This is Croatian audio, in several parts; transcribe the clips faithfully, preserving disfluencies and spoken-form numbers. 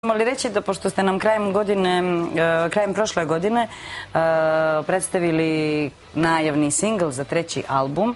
Možemo li reći da pošto ste nam krajem godine, krajem prošle godine predstavili najavni singl za treći album,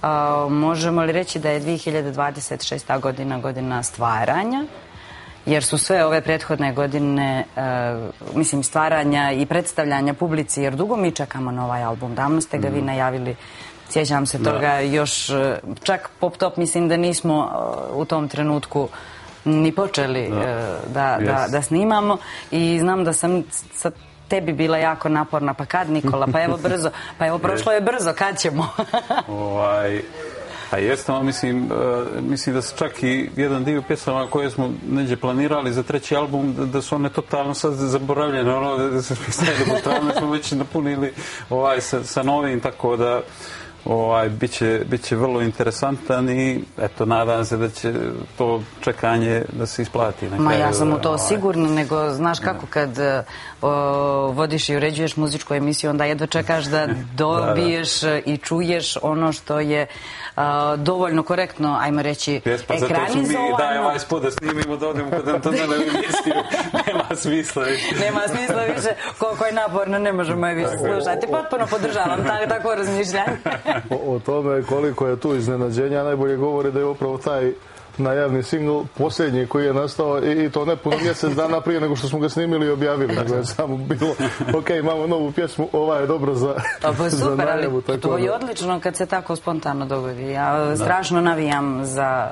možemo li reći da je dvije hiljade dvadeset šesta. godina godina stvaranja? Jer su sve ove prethodne godine, mislim, stvaranja i predstavljanja publici, jer dugo mi čekamo na ovaj album. Davno ste ga vi najavili, sjećam se toga, još čak Pop Top, mislim da nismo u tom trenutku ni počeli da, da, da snimamo i znam da sam sa tebi bila jako naporna, pa kad Nikola, pa evo brzo, pa evo prošlo je brzo, kad ćemo? ovaj, a jeste, mislim, mislim da se čak i jedan dio pjesama koje smo neđe planirali za treći album, da, da su one totalno sad zaboravljene, ono da se da smo već napunili ovaj, sa, sa novim, tako da Ovaj, biće, biće vrlo interesantan i eto, nadam se da će to čekanje da se isplati. Na Ma kraju, ja sam u to ovaj, sigurna, nego znaš kako kad o, vodiš i uređuješ muzičku emisiju, onda jedva čekaš da dobiješ da, da. i čuješ ono što je a, dovoljno korektno, ajmo reći, Jespa, ekranizovano. Zato su mi daj ovaj spod da snimimo, da odemo kod Antonela u emisiju. Nema smisla više. Nema smisla više, koliko je naporno, ne možemo je više slušati. Potpuno podržavam tako, tako razmišljanje. O, o tome koliko je tu iznenađenja najbolje govori da je upravo taj najavni singl posljednji koji je nastao i, i to ne puno mjesec dana prije nego što smo ga snimili i objavili. Nego je samo bilo, ok, imamo novu pjesmu, ova je dobro za, pa, pa, za super, najavu. Ali to je odlično kad se tako spontano dogodi. Ja da. strašno navijam za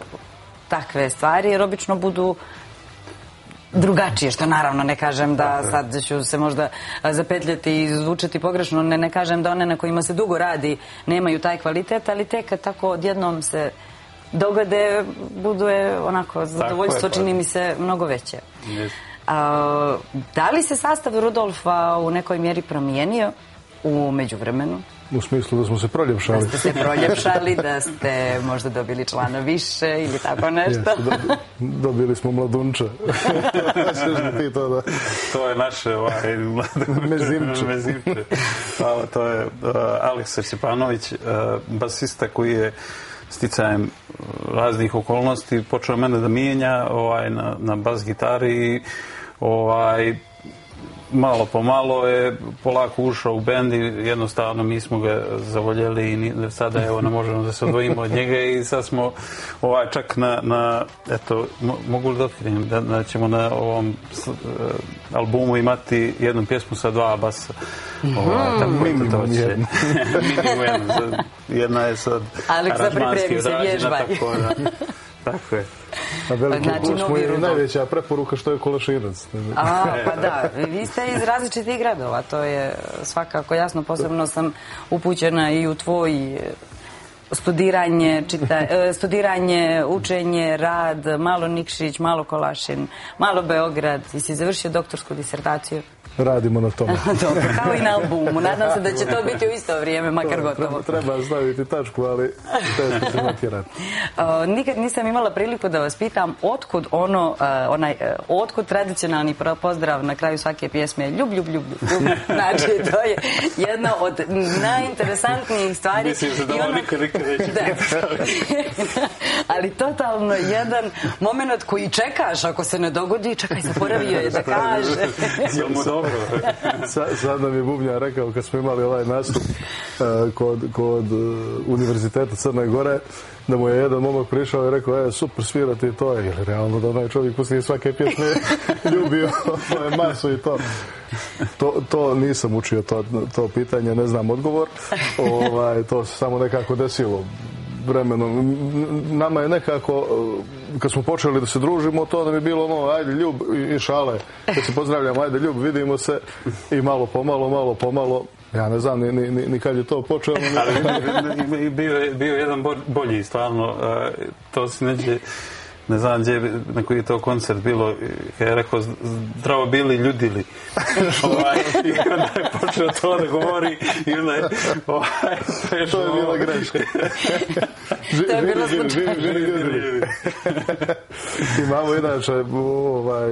takve stvari jer obično budu drugačije, što naravno ne kažem da sad ću se možda zapetljati i zvučati pogrešno, ne, ne kažem da one na kojima se dugo radi nemaju taj kvalitet, ali tek kad tako odjednom se dogode, budu je onako zadovoljstvo, čini mi se, mnogo veće. Yes. A, da li se sastav Rudolfa u nekoj mjeri promijenio u međuvremenu? U smislu da smo se proljepšali. Da ste se proljepšali, da ste možda dobili člana više ili tako nešto. Yes, do, dobili smo mladunče. to, da. to je naše ovaj, mezimče. mezimče. To je uh, Aleksa Stjepanović, uh, basista koji je sticajem raznih okolnosti počeo mene da mijenja ovaj, na, na bas gitari i ovaj, malo po malo je polako ušao u bend i jednostavno mi smo ga zavoljeli i sada evo ne možemo da se odvojimo od njega i sad smo ovaj, čak na, na eto, mogu li da otkrijem da, da ćemo na ovom uh, albumu imati jednu pjesmu sa dva basa. Ovaj, tako minimum to će. jedna. minimum jedna. Jedna je sad aranžmanski odrađena, tako da. Tako je. A veliko znači, smo i najveća preporuka što je Kolešinac. A, pa da, vi ste iz različitih gradova, to je svakako jasno, posebno sam upućena i u tvoj studiranje, čita, studiranje, učenje, rad, malo Nikšić, malo Kolašin, malo Beograd, i si završio doktorsku disertaciju. Radimo na tome. Dobro, kao i na albumu. Nadam se da će to biti u isto vrijeme, makar gotovo. Treba, treba staviti tačku, ali teško se natjerati. Nikad nisam imala priliku da vas pitam otkud ono, onaj, otkud tradicionalni pozdrav na kraju svake pjesme ljub, ljub, ljub, ljub. Znači, to je jedna od najinteresantnijih stvari. Mislim se da ovo nikad nikad neće. Ali totalno jedan moment koji čekaš, ako se ne dogodi, čekaj, zaboravio je da kaže. Jel mu dobro? Sa, sad nam je Bubnjar rekao kad smo imali ovaj nastup uh, kod, kod uh, Univerziteta Crne Gore, da mu je jedan momak prišao i rekao, e, super svirati to, jer realno da onaj čovjek poslije svake pjesme ljubio moje masu i to. To, to nisam učio, to, to pitanje, ne znam odgovor. Ovaj, to se samo nekako desilo vremenom. Nama je nekako, kad smo počeli da se družimo, to da mi je bilo ono, ajde ljub i šale, kad se pozdravljamo, ajde ljub, vidimo se i malo pomalo, malo pomalo. Ja ne znam ni, ni, ni kad je to počelo. Ali bio je bio jedan bolji, stvarno, to se neće, ne znam gdje, na koji je to koncert bilo, kad je rekao, zdravo bili, ljudili. ovaj, I onda je počeo to da govori i onda je, ovaj, to je bila greška. To je bilo slučajno. Imamo inače, ovaj,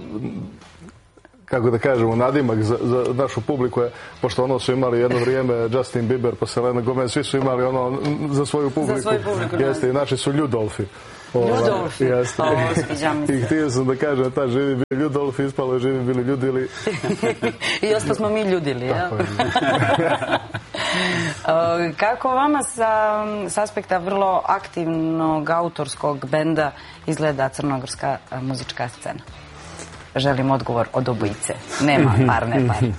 kako da kažemo, nadimak za, za našu publiku je, pošto ono su imali jedno vrijeme Justin Bieber pa Selena Gomez, svi su imali ono za svoju publiku. Za svoju publiku, jeste, i naši su Ljudolfi. Ljudolfi. Jeste. O, sviđa mi se. I htio sam da kažem, ta živi bili Ljudolfi, ispalo je živi bili ljudili. I ostao smo mi ljudili, jel? Kako vama sa, s aspekta vrlo aktivnog autorskog benda izgleda crnogorska muzička scena? Želim odgovor od obojice. Nema par, ne par.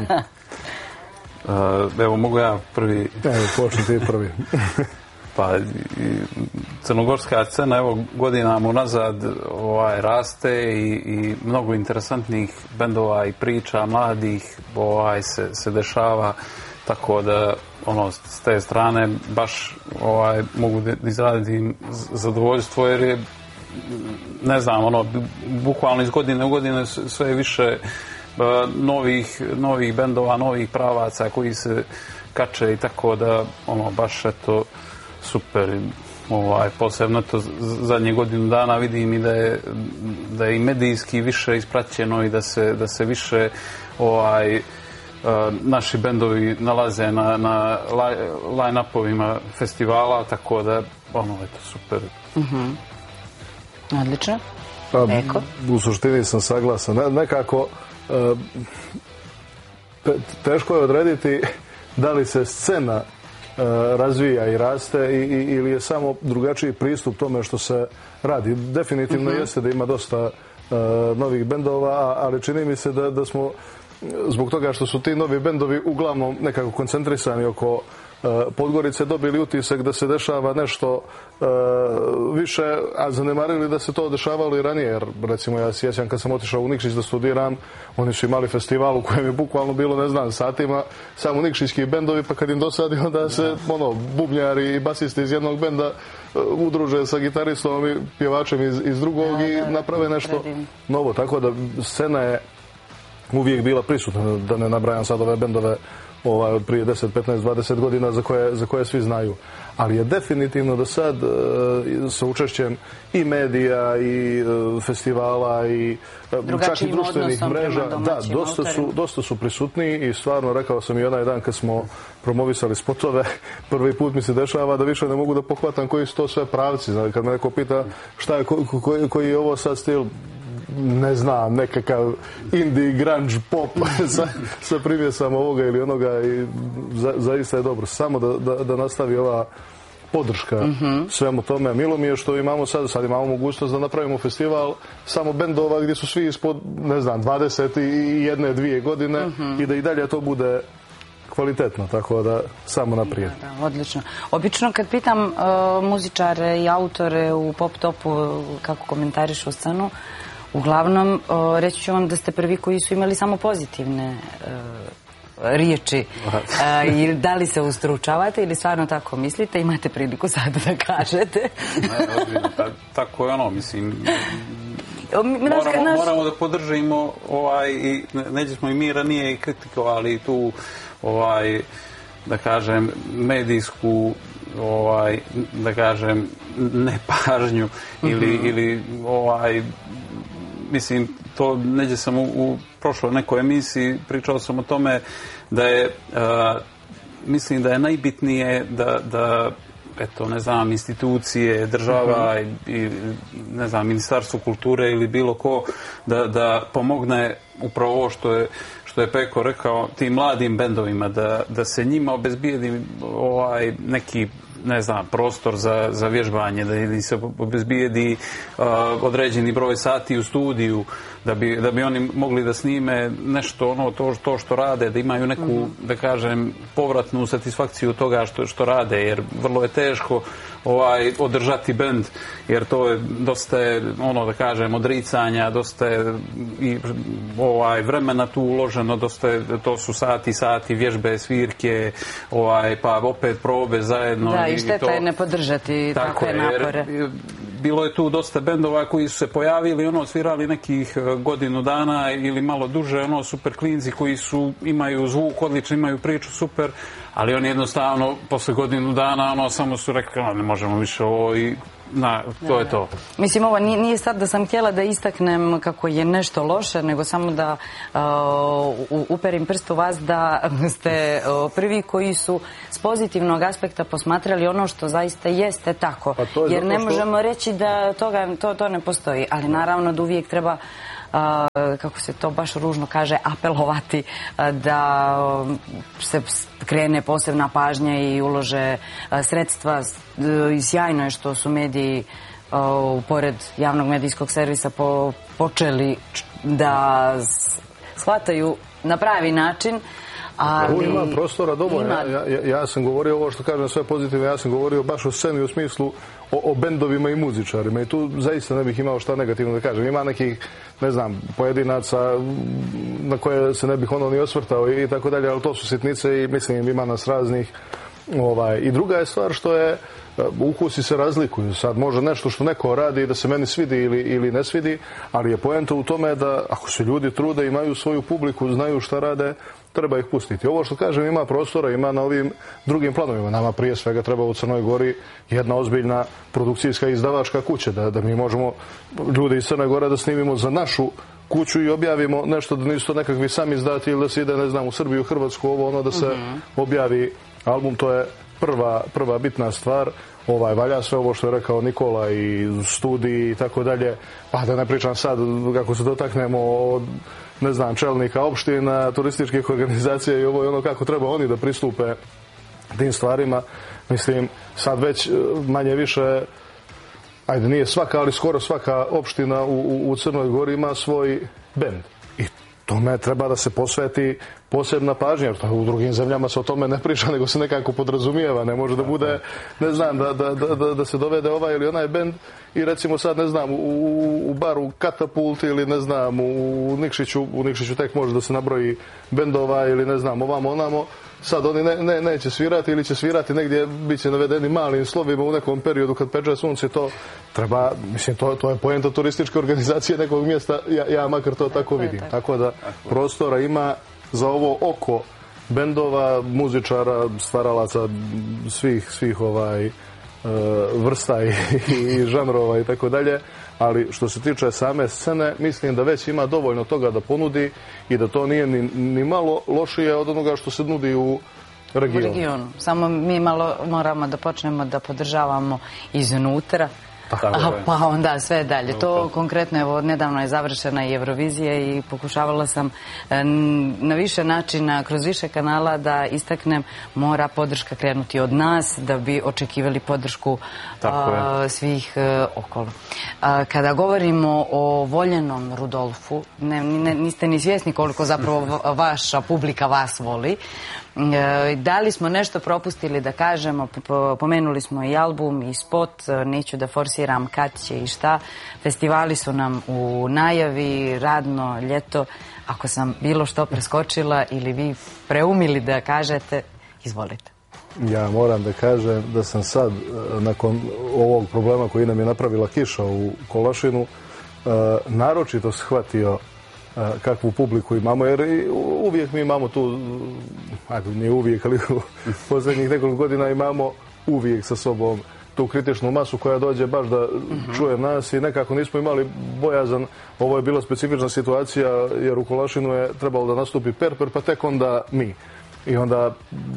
Evo, mogu ja prvi... Evo, počni ti prvi. Pa, crnogorska scena, evo, godinama unazad ovaj, raste i, i mnogo interesantnih bendova i priča mladih ovaj, se, se dešava, tako da, ono, s te strane baš ovaj, mogu da izraditi zadovoljstvo, jer je, ne znam, ono, bukvalno iz godine u godine sve više novih, novih bendova, novih pravaca koji se kače i tako da, ono, baš, eto, super, ovaj, posebno to zadnje godinu dana vidim i da je, da je i medijski više ispraćeno i da se, da se više ovaj, uh, naši bendovi nalaze na, na line-upovima festivala, tako da, ono, eto, super. Mm-hmm. Odlično. Pa, u suštini sam saglasan. Ne, nekako uh, teško je odrediti da li se scena razvija i raste i, i, ili je samo drugačiji pristup tome što se radi. Definitivno mm-hmm. jeste da ima dosta uh, novih bendova, ali čini mi se da, da smo zbog toga što su ti novi bendovi uglavnom nekako koncentrisani oko uh, Podgorice dobili utisak da se dešava nešto uh, više, a zanemarili da se to dešavalo i ranije. Jer, recimo, ja sjećam kad sam otišao u Nikšić da studiram, oni su imali festival u kojem je bukvalno bilo, ne znam, satima samo nikšićki bendovi, pa kad im dosadio da se ono, bubnjari i basisti iz jednog benda uh, udruže sa gitaristom i pjevačem iz, iz drugog da, i naprave nešto novo. Tako da scena je uvijek bila prisutna, da ne nabrajam sad ove bendove ovaj, od prije deset, petnaest, dvadeset godina za koje, za koje svi znaju. Ali je definitivno da sad e, sa učešćem i medija i e, festivala i e, čak i društvenih mreža, da, dosta su, dosta su prisutni i stvarno rekao sam i onaj dan kad smo promovisali spotove, prvi put mi se dešava da više ne mogu da pohvatam koji su to sve pravci. Znači, kad me neko pita šta je, ko, ko, koji je ovo sad stil, ne znam, nekakav indie, grunge, pop sa, sa primjesama ovoga ili onoga i za, zaista je dobro. Samo da, da, da nastavi ova podrška mm-hmm. svemu tome. Milo mi je što imamo sad, sad imamo mogućnost da napravimo festival samo bendova gdje su svi ispod, ne znam, dvadeset i jedne, dvije godine mm-hmm. i da i dalje to bude kvalitetno, tako da samo naprijed. Da, da, odlično. Obično kad pitam uh, muzičare i autore u pop topu kako komentarišu scenu, uglavnom, o, reći ću vam da ste prvi koji su imali samo pozitivne e, riječi. E, da li se ustručavate ili stvarno tako mislite? Imate priliku sad da kažete. Ne, ozbiljno, ta, tako je ono, mislim. Moramo, naš... moramo da podržimo ovaj, i neđe smo i mi ranije i kritikovali tu ovaj, da kažem, medijsku ovaj, da kažem, nepažnju ili, mm-hmm. ili ovaj, mislim, to neđe sam u, u prošloj nekoj emisiji pričao sam o tome da je, uh, mislim da je najbitnije da, da eto, ne znam, institucije, država mm-hmm. i, i, ne znam, Ministarstvo kulture ili bilo ko da, da pomogne upravo ovo što je, što je Peko rekao, tim mladim bendovima, da, da se njima obezbijedi ovaj, neki, ne znam, prostor za, za vježbanje, da im se obezbijedi uh, određeni broj sati u studiju, da bi, da bi oni mogli da snime nešto, ono, to, to što rade, da imaju neku, mm-hmm. da kažem, povratnu satisfakciju toga što, što rade, jer vrlo je teško ovaj, održati bend, jer to je dosta je, ono, da kažem, odricanja, dosta je i ovaj, vremena tu uloženo, dosta je, to su sati, sati, vježbe, svirke, ovaj, pa opet probe zajedno. Da, i šteta je ne podržati takve napore. Jer, bilo je tu dosta bendova koji su se pojavili, ono, svirali nekih godinu dana ili malo duže, ono, super klinci koji su, imaju zvuk odlično, imaju priču super, ali oni jednostavno posle godinu dana, ono, samo su rekli, ne možemo više ovo i Na, to je to. Mislim, ovo nije, nije sad da sam htjela da istaknem kako je nešto loše, nego samo da uh, uperim prst u vas da ste uh, prvi koji su s pozitivnog aspekta posmatrali ono što zaista jeste tako. Jer ne možemo što... reći da toga, to, to ne postoji, ali naravno da uvijek treba Uh, kako se to baš ružno kaže, apelovati uh, da uh, se krene posebna pažnja i ulože uh, sredstva. Uh, i sjajno je što su mediji uh, pored javnog medijskog servisa po, počeli da shvataju na pravi način. Ali... Ima prostora dovoljno. Ima... Ja, ja, ja sam govorio ovo što kažem sve pozitivno, ja sam govorio baš o sceni u smislu o, o bendovima i muzičarima i tu zaista ne bih imao šta negativno da kažem. Ima nekih, ne znam, pojedinaca na koje se ne bih ono ni osvrtao i tako dalje, ali to su sitnice i mislim ima nas raznih. Ovaj. I druga je stvar što je ukusi se razlikuju. Sad može nešto što neko radi da se meni svidi ili, ili ne svidi, ali je poenta u tome da ako se ljudi trude, imaju svoju publiku, znaju šta rade, treba ih pustiti. Ovo što kažem ima prostora, ima na ovim drugim planovima. Nama prije svega treba u Crnoj Gori jedna ozbiljna produkcijska izdavačka kuća, da, da mi možemo ljude iz Crne Gore da snimimo za našu kuću i objavimo nešto da nisu to nekakvi sami izdati ili da se ide, ne znam, u Srbiju, Hrvatsku, ovo ono da se mm-hmm. objavi album, to je prva, prva bitna stvar. Ovaj, valja sve ovo što je rekao Nikola i studiji i tako dalje, pa da ne pričam sad kako se dotaknemo od, ne znam, čelnika opština, turističkih organizacija i ovo i ono kako treba oni da pristupe tim stvarima. Mislim, sad već manje više, ajde nije svaka, ali skoro svaka opština u, u, u Crnoj Gori ima svoj bend. I tome treba da se posveti posebna pažnja, jer u drugim zemljama se o tome ne priča, nego se nekako podrazumijeva. Ne može da bude, ne znam, da, da, da, da se dovede ovaj ili onaj bend i recimo sad, ne znam, u, u baru Katapult ili ne znam, u Nikšiću, u Nikšiću tek može da se nabroji bendova ili ne znam, ovamo, onamo. Sad oni ne, ne, neće svirati ili će svirati negdje, bit će navedeni malim slovima u nekom periodu kad peče sunce, to treba, mislim, to, to je poenta turističke organizacije nekog mjesta, ja, ja makar to tako vidim. Tako da prostora ima za ovo oko bendova, muzičara, stvaralaca svih, svih ovaj, e, vrsta i, i žanrova i tako dalje. Ali što se tiče same scene, mislim da već ima dovoljno toga da ponudi i da to nije ni, ni malo lošije od onoga što se nudi u regionu. U regionu. Samo mi malo moramo da počnemo da podržavamo iznutra. A, pa onda sve dalje. To konkretno, evo, nedavno je završena i Eurovizija i pokušavala sam na više načina, kroz više kanala da istaknem, mora podrška krenuti od nas da bi očekivali podršku a, svih a, okolo. A, kada govorimo o voljenom Rudolfu, ne, ne, niste ni svjesni koliko zapravo vaša publika vas voli. Da li smo nešto propustili da kažemo, pomenuli smo i album i spot, neću da forsiram kad će i šta, festivali su nam u najavi, radno ljeto, ako sam bilo što preskočila ili vi preumili da kažete, izvolite. Ja moram da kažem da sam sad, nakon ovog problema koji nam je napravila kiša u Kolašinu, naročito shvatio kakvu publiku imamo, jer uvijek mi imamo tu, ajde, nije uvijek, ali u posljednjih nekoliko godina imamo uvijek sa sobom tu kritičnu masu koja dođe baš da čuje nas i nekako nismo imali bojazan. Ovo je bila specifična situacija jer u Kolašinu je trebalo da nastupi Perper, pa tek onda mi. I onda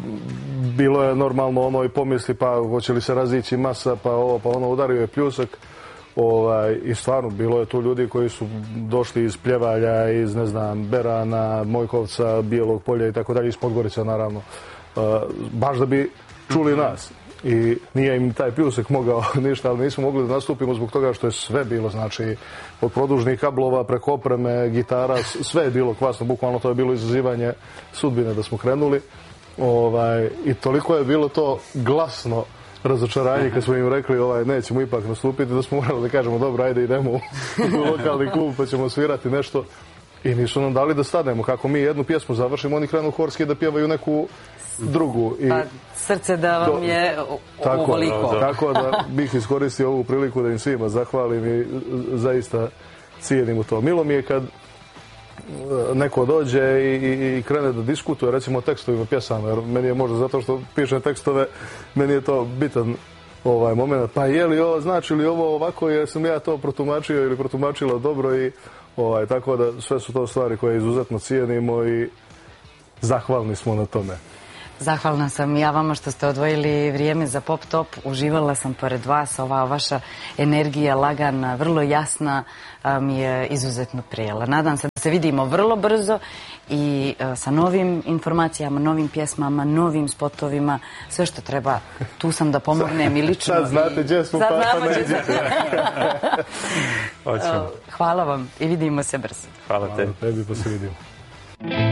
bilo je normalno ono i pomisli pa hoće li se razići masa, pa ovo, pa ono, udario je pljusak. Ovaj, i stvarno bilo je tu ljudi koji su došli iz Pljevalja, iz, ne znam, Berana, Mojkovca, Bijelog Polja i tako dalje, iz Podgorica naravno, uh, baš da bi čuli nas. I nije im taj pljusak mogao ništa, ali nismo mogli da nastupimo zbog toga što je sve bilo, znači od produžnih kablova preko opreme, gitara, sve je bilo kvasno, bukvalno to je bilo izazivanje sudbine da smo krenuli. Ovaj, i toliko je bilo to glasno razočaranje kad smo im rekli ovaj, nećemo ipak nastupiti, da smo morali da kažemo dobro, ajde idemo u lokalni klub pa ćemo svirati nešto. I nisu nam dali da stanemo. Kako mi jednu pjesmu završimo, oni krenu horski da pjevaju neku drugu. I pa srce da vam to, je ovoliko. Tako da bih iskoristio ovu priliku da im svima zahvalim i zaista cijenim u to. Milo mi je kad neko dođe i, i, i krene da diskutuje, recimo o tekstovima pjesama, jer meni je možda zato što pišem tekstove, meni je to bitan ovaj moment, pa je li ovo, znači li ovo ovako, jer sam ja to protumačio ili protumačila dobro i ovaj, tako da sve su to stvari koje izuzetno cijenimo i zahvalni smo na tome. Zahvalna sam ja vama što ste odvojili vrijeme za Pop Top. Uživala sam pored vas. Ova vaša energija, lagana, vrlo jasna, mi je izuzetno prijela. Nadam se da se vidimo vrlo brzo i sa novim informacijama, novim pjesmama, novim spotovima, sve što treba. Tu sam da pomognem i lično. Sad znate gdje smo, pa Hvala vam i vidimo se brzo. Hvala tebi. Hvala tebi, pa se vidimo.